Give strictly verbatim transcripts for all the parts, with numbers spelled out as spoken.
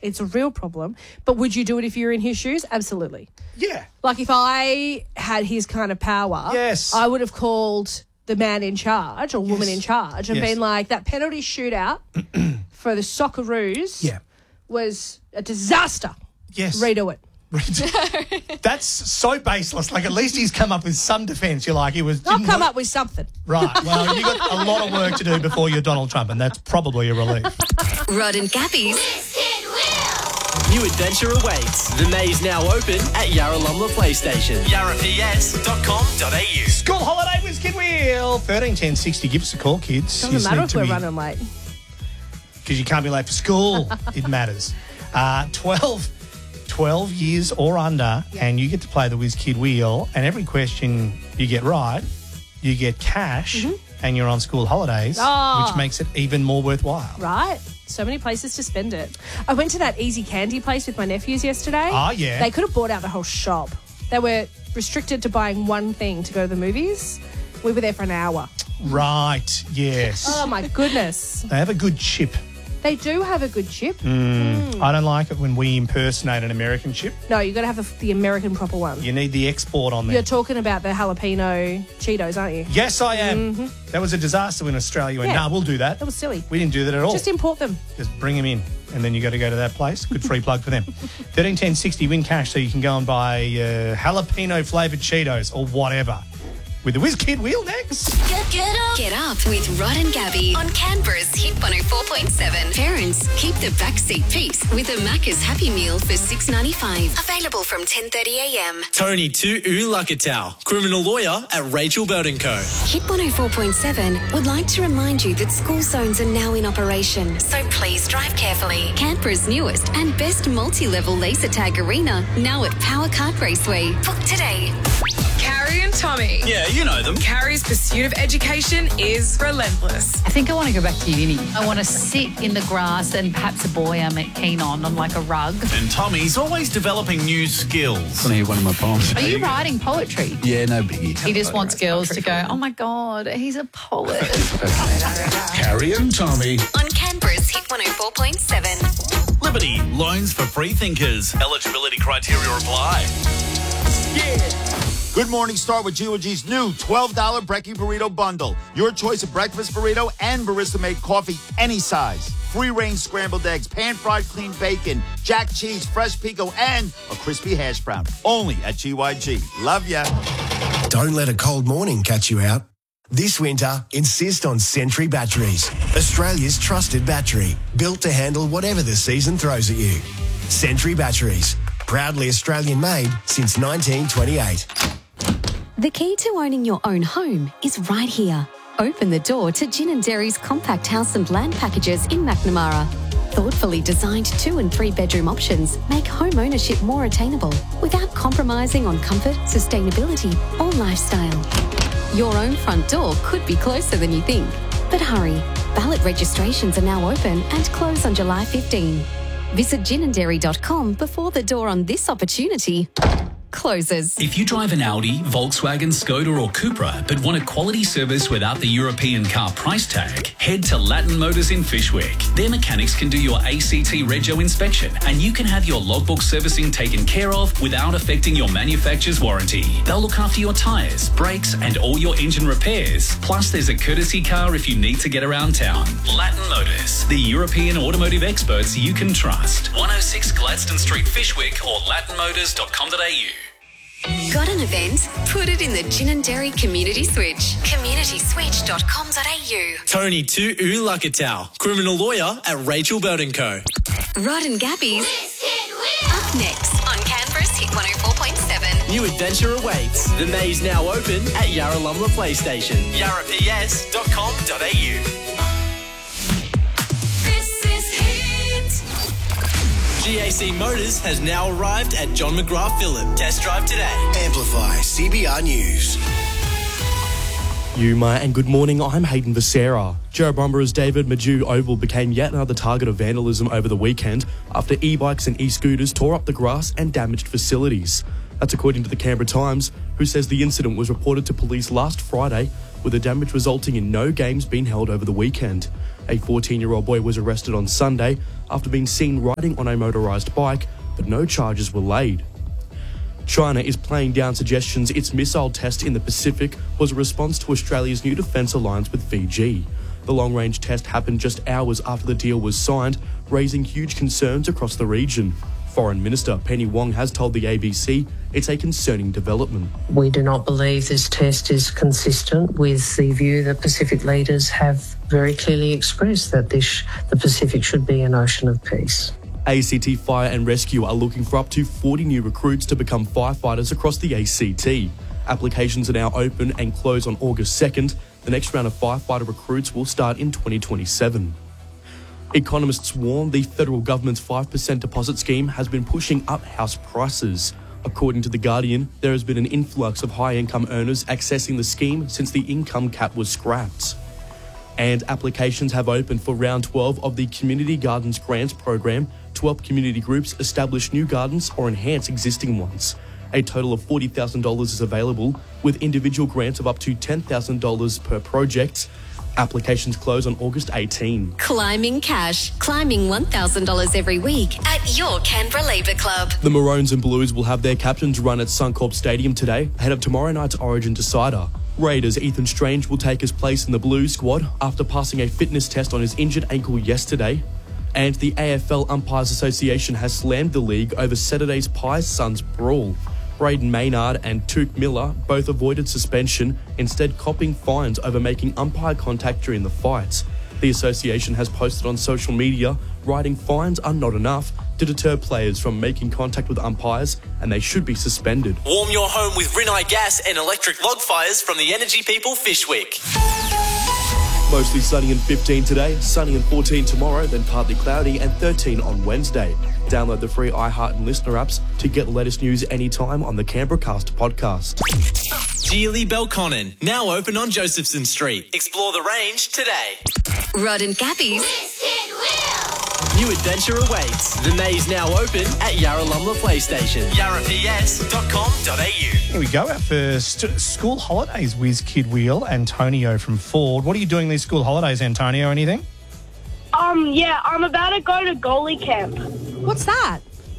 It's a real problem. But would you do it if you were in his shoes? Absolutely. Yeah. Like if I had his kind of power, Yes. I would have called the man in charge or woman Yes. in charge and Yes. been like, that penalty shootout for the Socceroos Yeah. was a disaster. Yes. Redo it. That's so baseless. Like, at least he's come up with some defence. You're like, it was... I'll didn't come work. up with something. Right. Well, you got a lot of work to do before you're Donald Trump, and that's probably a relief. Rod and Gabby's New adventure awaits. The maze now open at Yarralumla PlayStation. yarra p s dot com dot a u. School holiday with Kid Wheel. thirteen ten sixty. Give us a call, kids. Doesn't matter if we're running late. Because you can't be late for school. It matters. Uh, twelve, twelve years or under, and you get to play the Whiz Kid Wheel, and every question you get right, you get cash, Mm-hmm. and you're on school holidays, Oh. which makes it even more worthwhile. Right? So many places to spend it. I went to that Easy Candy place with my nephews yesterday. Ah, yeah. They could have bought out the whole shop. They were restricted to buying one thing to go to the movies. We were there for an hour. Right, yes. Oh, my goodness. They have a good chip. They do have a good chip. Mm. I don't like it when we impersonate an American chip. No, you got to have a, the American proper one. You need the export on there. You're talking about the jalapeno Cheetos, aren't you? Yes, I am. That was a disaster when Australia went, Yeah. nah, we'll do that. That was silly. We didn't do that at all. Just import them. Just bring them in, and then you got to go to that place. Good free plug for them. thirteen ten sixty, win cash so you can go and buy uh, jalapeno flavoured Cheetos or whatever. With the Whiz Kid Wheel next. Get, get up. Get up with Rod and Gabby on Canberra's Hit one oh four point seven. Parents, keep the backseat peace with a Macca's Happy Meal for six ninety-five. Available from ten thirty a m. Tony Tu'u Lakatau, criminal lawyer at Rachel Burton Co. Hit one oh four point seven would like to remind you that school zones are now in operation, so please drive carefully. Canberra's newest and best multi-level laser tag arena, now at Power Kart Raceway. Book today. Carrie and Tommy. Yeah, you know them. Carrie's pursuit of education is relentless. I think I want to go back to uni. I want to sit in the grass and perhaps a boy I'm keen on, on like a rug. And Tommy's always developing new skills. I want to hear one of my poems. Are you writing poetry? Yeah, no biggie. He just wants girls to go, oh my God, he's a poet. Carrie and Tommy. On Canberra's Hit one oh four point seven. Liberty, loans for free thinkers. Eligibility criteria apply. Good morning, start with G O G's new twelve dollars Brekkie Burrito Bundle. Your choice of breakfast burrito and barista-made coffee, any size. Free-range scrambled eggs, pan-fried clean bacon, jack cheese, fresh pico, and a crispy hash brown. Only at G Y G. Love ya. Don't let a cold morning catch you out. This winter, insist on Sentry Batteries, Australia's trusted battery, built to handle whatever the season throws at you. Sentry Batteries, proudly Australian-made since nineteen twenty-eight. The key to owning your own home is right here. Open the door to Gin and Dairy's compact house and land packages in Macnamara. Thoughtfully designed two and three bedroom options make home ownership more attainable without compromising on comfort, sustainability or lifestyle. Your own front door could be closer than you think. But hurry, ballot registrations are now open and close on July fifteenth. Visit gin and dairy dot com before the door on this opportunity closes. If you drive an Audi, Volkswagen, Skoda or Cupra but want a quality service without the European car price tag, head to Latin Motors in Fishwick. Their mechanics can do your A C T Rego inspection and you can have your logbook servicing taken care of without affecting your manufacturer's warranty. They'll look after your tyres, brakes and all your engine repairs. Plus there's a courtesy car if you need to get around town. Latin Motors, the European automotive experts you can trust. one oh six Gladstone Street, Fishwick or latin motors dot com dot a u. Got an event? Put it in the Gin and Dairy Community Switch. community switch dot com dot a u. Tony Tu'u Lakatau, criminal lawyer at Rachel Burton Co. Rod and Gabby's up next on Canberra's Hit one oh four point seven. New adventure awaits. The maze now open at Yarralumla PlayStation. yarra p s dot com dot a u. G A C Motors has now arrived at John McGrath Phillip. Test drive today. Amplify C B R News. Yuma and good morning, I'm Hayden Becerra. Joe Brumborough's David Maju Oval became yet another target of vandalism over the weekend after e-bikes and e-scooters tore up the grass and damaged facilities. That's according to the Canberra Times, who says the incident was reported to police last Friday, with the damage resulting in no games being held over the weekend. A fourteen-year-old boy was arrested on Sunday after being seen riding on a motorised bike, but no charges were laid. China is playing down suggestions its missile test in the Pacific was a response to Australia's new defence alliance with Fiji. The long-range test happened just hours after the deal was signed, raising huge concerns across the region. Foreign Minister Penny Wong has told the A B C it's a concerning development. We do not believe this test is consistent with the view that Pacific leaders have very clearly expressed that this, the Pacific should be an ocean of peace. A C T Fire and Rescue are looking for up to forty new recruits to become firefighters across the A C T. Applications are now open and close on August second. The next round of firefighter recruits will start in twenty twenty-seven. Economists warn the federal government's five percent deposit scheme has been pushing up house prices. According to The Guardian, there has been an influx of high-income earners accessing the scheme since the income cap was scrapped. And applications have opened for round twelve of the Community Gardens Grants program to help community groups establish new gardens or enhance existing ones. A total of forty thousand dollars is available, with individual grants of up to ten thousand dollars per project. Applications close on August eighteenth. Climbing cash. Climbing one thousand dollars every week at your Canberra Labour Club. The Maroons and Blues will have their captains run at Suncorp Stadium today ahead of tomorrow night's Origin decider. Raiders' Ethan Strange will take his place in the Blues squad after passing a fitness test on his injured ankle yesterday. And the A F L Umpires Association has slammed the league over Saturday's Pies Suns brawl. Braden Maynard and Took Miller both avoided suspension, instead copping fines over making umpire contact during the fights. The association has posted on social media, writing fines are not enough to deter players from making contact with umpires, and they should be suspended. Warm your home with Rinnai gas and electric log fires from the energy people Fishwick. Mostly sunny and fifteen today, sunny and fourteen tomorrow, then partly cloudy and thirteen on Wednesday. Download the free iHeart and Listener apps to get the latest news anytime on the Canberra Cast podcast. Geely Belconnen, now open on Josephson Street. Explore the range today. Rod and Gabby's New adventure awaits. The maze now open at Yarralumla PlayStation. yarra p s dot com dot a u. Here we go. Our first school holidays whiz kid wheel, Antonio from Ford. What are you doing these school holidays, Antonio? Anything? Um, yeah, I'm about to go to goalie camp. What's that?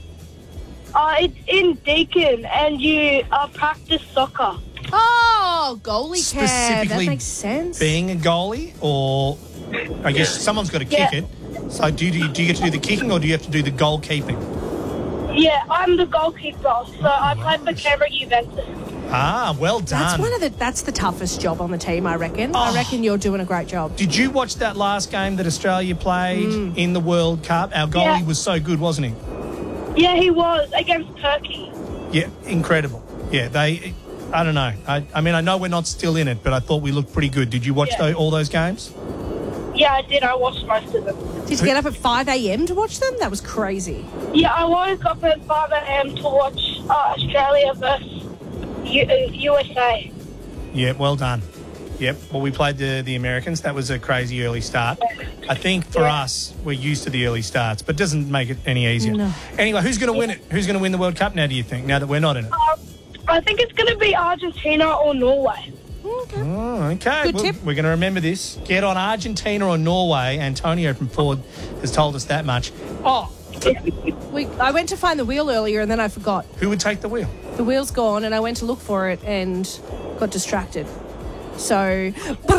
Uh, it's in Deakin, and you uh, practice soccer. Oh, goalie camp. That Specifically makes sense. Being a goalie, or I guess someone's got to kick Yeah. it. So do you, do you get to do the kicking, or do you have to do the goalkeeping? Yeah, I'm the goalkeeper, so I play for Canberra Juventus. Ah, well done. That's one of the. That's the toughest job on the team, I reckon. Oh. I reckon you're doing a great job. Did you watch that last game that Australia played Mm. in the World Cup? Our goalie Yeah. was so good, wasn't he? Yeah, he was against Turkey. Yeah, incredible. Yeah, they. I don't know. I, I mean, I know we're not still in it, but I thought we looked pretty good. Did you watch Yeah. tho- all those games? Yeah, I did. I watched most of them. Did you get up at five a.m. to watch them? That was crazy. Yeah, I woke up at five a.m. to watch uh, Australia versus U- uh, U S A. Yeah, well done. Yep. Well, we played the, the Americans. That was a crazy early start. I think for Yeah. us, we're used to the early starts, but doesn't make it any easier. No. Anyway, who's going to win it? Who's going to win the World Cup now, do you think, now that we're not in it? Uh, I think it's going to be Argentina or Norway. Okay. Oh, okay. Good Well, tip. we're going to remember this. Get on Argentina or Norway. Antonio from Ford has told us that much. Oh, We, I went to find the wheel earlier and then I forgot. who would take the wheel? The wheel's gone and I went to look for it and got distracted. So,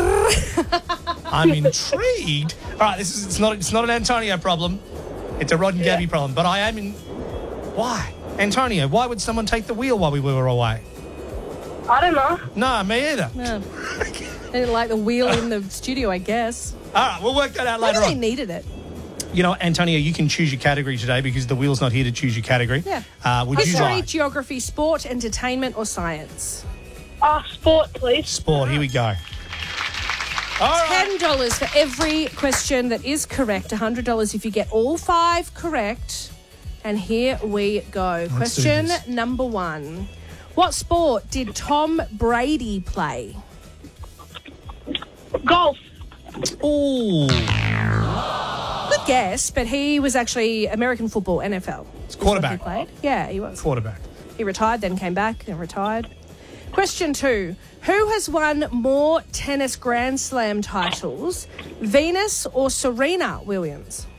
I'm intrigued. All right, this is it's not it's not an Antonio problem. It's a Rod and Gabby problem. But I am in. Why, Antonio? Why would someone take the wheel while we were away? I don't know. No, me either. no. They didn't like the wheel in the studio, I guess. All right, we'll work that out Maybe later they on. needed it. You know, Antonio, you can choose your category today because the wheel's not here to choose your category. Yeah. Uh, would you History, like geography, sport, entertainment, or science? Uh, sport, please. sport? Here we go. All right. ten dollars for every question that is correct. one hundred dollars if you get all five correct. And here we go. Let's do Question this. number one. What sport did Tom Brady play? Golf. Ooh. Good guess, but he was actually American football, N F L. It's quarterback. He played. Yeah, he was. Quarterback. He retired, then came back, then retired. Question two. Who has won more tennis Grand Slam titles, Venus or Serena Williams?